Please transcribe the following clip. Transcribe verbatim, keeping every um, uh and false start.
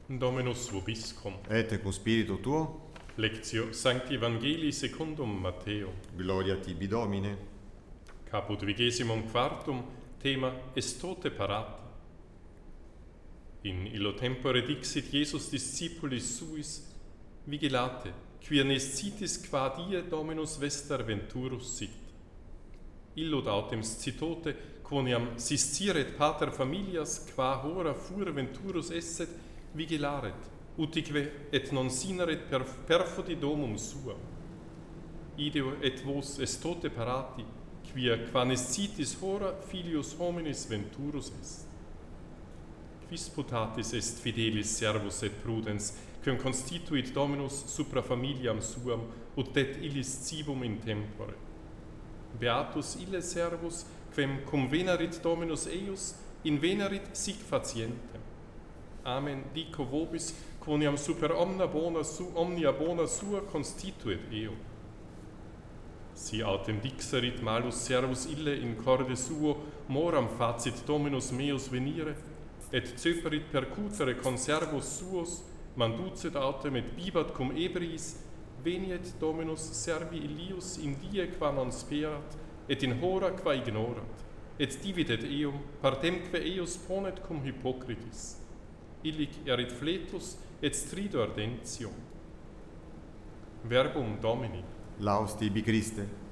Dominus vobiscum. Et cum spiritu tuo, Lectio Sancti Evangelii secundum Matteo. gloria tibi Domine. Caput vigesimum quartum, thema Estote parati. In illo tempore dixit Iesus discipulis suis, vigilate, quia nescitis qua die Dominus vester venturus sit. Illud autem citote, quoniam sisciret pater familias, qua hora fur venturus esset, vigilaret, utique et non sineret per perfodi domum suam. Ideo et vos estote parati, quia qua nescitis hora filius hominis venturus est. Quis putatis est fidelis servus et prudens, quem constituit Dominus supra familiam suam, ut det illis cibum in tempore. Beatus ille servus, quem cum venerit Dominus eius, invenerit sic facientem. Amen, dico vobis, quoniam super omnia bona, su, omnia bona sua constituit eo. Si autem dixerit malus servus ille in corde suo, moram facit Dominus meus venire, et ceperit percutere conservus suos, manducet autem et bibat cum ebriis, veniet Dominus servi illius in die qua non sperat, et in hora qua ignorat, et dividet eum, partemque eius ponet cum hypocritis. Illic erit fletus et strido ardentium. Verbum Domini. Laus tibi Christe.